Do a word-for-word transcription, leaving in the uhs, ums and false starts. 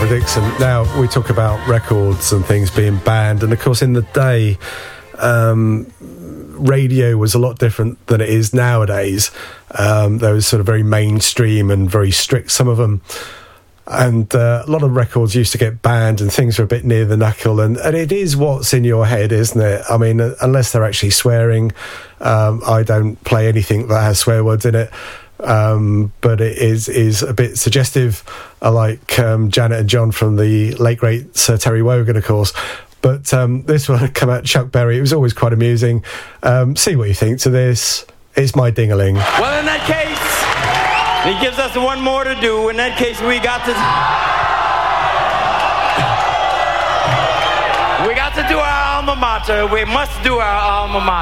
Dixon. Now, we talk about records and things being banned, and of course in the day, um, radio was a lot different than it is nowadays. Um, there was sort of very mainstream and very strict, some of them. And uh, a lot of records used to get banned and things were a bit near the knuckle. And, and it is what's in your head, isn't it? I mean, uh, unless they're actually swearing, um, I don't play anything that has swear words in it. Um, but it is is a bit suggestive. I like um, Janet and John from the late, great Sir Terry Wogan, of course. But um, this one had come out Chuck Berry. It was always quite amusing. Um, see what you think to this. It's My Ding-a-ling. Well, in that case, he gives us one more to do. In that case, we got to... we got to do our alma mater. We must do our alma mater.